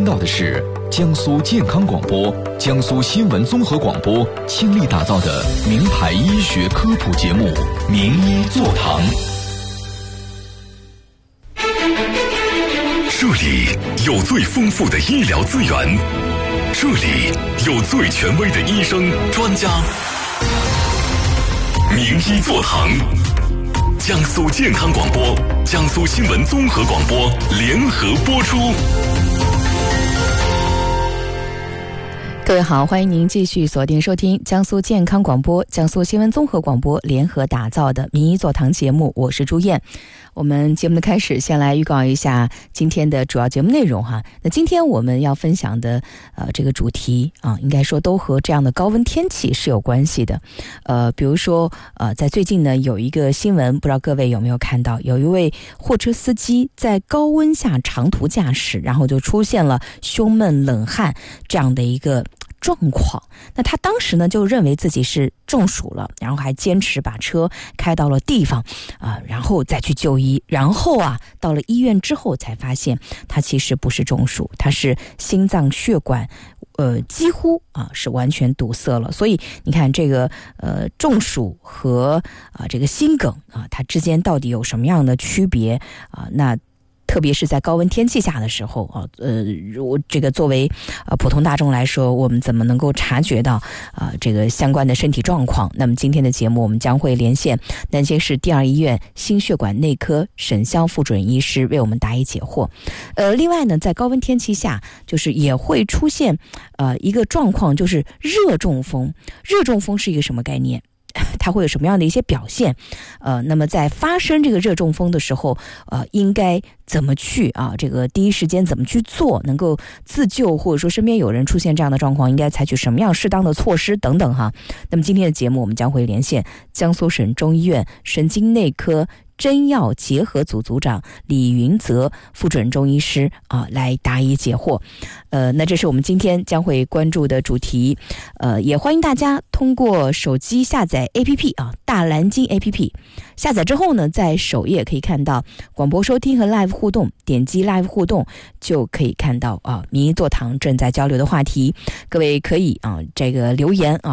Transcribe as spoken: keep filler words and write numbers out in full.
到的是江苏健康广播、江苏新闻综合广播倾力打造的名牌医学科普节目《名医座堂》。 这里有最丰富的医疗资源，这里有最权威的医生专家。名医座堂，江苏健康广播、江苏新闻综合广播联合播出。 各位好，欢迎您继续锁定收听江苏健康广播、江苏新闻综合广播联合打造的名医座堂节目，我是朱燕。我们节目的开始，先来预告一下今天的主要节目内容哈。那今天我们要分享的呃这个主题啊，应该说都和这样的高温天气是有关系的。呃，比如说呃，在最近呢有一个新闻，不知道各位有没有看到，有一位货车司机在高温下长途驾驶，然后就出现了胸闷冷汗这样的一个状况。那他当时呢就认为自己是中暑了，然后还坚持把车开到了地方啊、呃，然后再去就医。然后啊到了医院之后才发现他其实不是中暑，他是心脏血管呃几乎啊是完全堵塞了。所以你看这个呃中暑和啊、呃、这个心梗啊它之间到底有什么样的区别啊、呃？那特别是在高温天气下的时候啊，呃，如这个作为呃普通大众来说，我们怎么能够察觉到啊、呃、这个相关的身体状况？那么今天的节目，我们将会连线南京市第二医院心血管内科沈湘副主任医师为我们答疑解惑。呃，另外呢，在高温天气下，就是也会出现呃一个状况，就是热中风。热中风是一个什么概念？它会有什么样的一些表现？呃，那么在发生这个热中风的时候，呃，应该怎么去啊？这个第一时间怎么去做，能够自救，或者说身边有人出现这样的状况，应该采取什么样适当的措施等等哈。那么今天的节目，我们将会连线江苏省中医院神经内科针药结合组组长李云泽副主任中医师啊，来答疑解惑。呃，那这是我们今天将会关注的主题。呃，也欢迎大家通过手机下载 A P P 啊，大蓝鲸 A P P。下载之后呢，在首页可以看到广播收听和 Live 互动，点击 Live 互动就可以看到啊，名医座堂正在交流的话题。各位可以啊，这个留言啊。